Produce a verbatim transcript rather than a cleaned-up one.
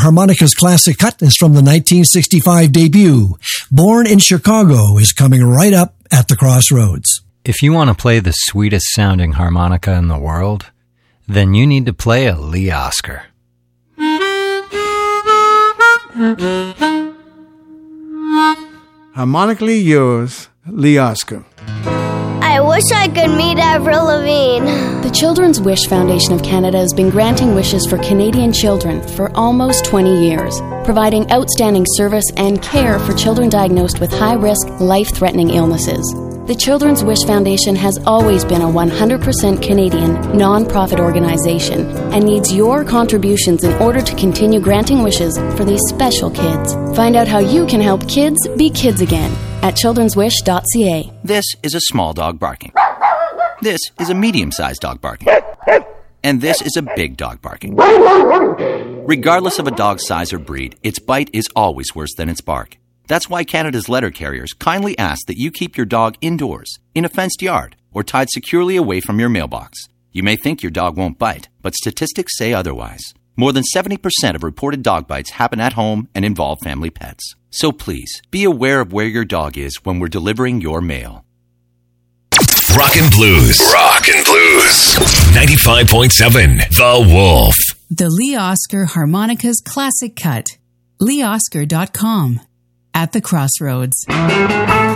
Harmonica's classic cut is from the nineteen sixty-five debut. Born in Chicago is coming right up at the Crossroads. If you want to play the sweetest sounding harmonica in the world, then you need to play a Lee Oskar. Harmonically yours, Lee Oskar. I wish I could meet Avril Lavigne. The Children's Wish Foundation of Canada has been granting wishes for Canadian children for almost twenty years, providing outstanding service and care for children diagnosed with high-risk, life-threatening illnesses. The Children's Wish Foundation has always been a one hundred percent Canadian, non-profit organization and needs your contributions in order to continue granting wishes for these special kids. Find out how you can help kids be kids again at children's wish dot c a. This is a small dog barking. This is a medium-sized dog barking. And this is a big dog barking. Regardless of a dog's size or breed, its bite is always worse than its bark. That's why Canada's letter carriers kindly ask that you keep your dog indoors, in a fenced yard, or tied securely away from your mailbox. You may think your dog won't bite, but statistics say otherwise. More than seventy percent of reported dog bites happen at home and involve family pets. So please, be aware of where your dog is when we're delivering your mail. Rockin' Blues. Rockin' Blues. ninety-five point seven The Wolf. The Lee Oskar Harmonica's Classic Cut. lee oskar dot com. At the Crossroads.